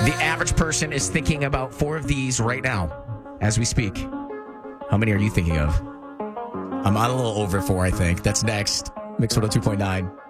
The average person is thinking about 4 of these right now as we speak. How many are you thinking of? I'm on a little over 4, I think. That's next. Mix 102.9.